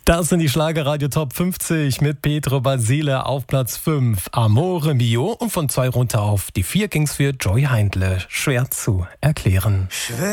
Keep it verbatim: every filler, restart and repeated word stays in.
Das sind die Schlagerradio Top fünfzig mit Pietro Basile auf Platz fünf. Amore Mio, und von zwei runter auf die vier ging's für Joy Heindle. Schwer zu erklären. Schwer